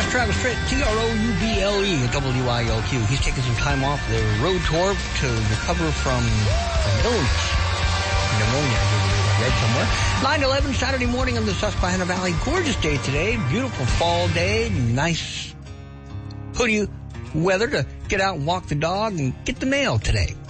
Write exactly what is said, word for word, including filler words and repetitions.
That's Travis Tritt, T R O U B L E, W I L Q. He's taking some time off the road tour to recover from, from illness. Pneumonia, I read somewhere. nine eleven, Saturday morning in the Susquehanna Valley. Gorgeous day today. Beautiful fall day. Nice hoodie weather to get out and walk the dog and get the mail today.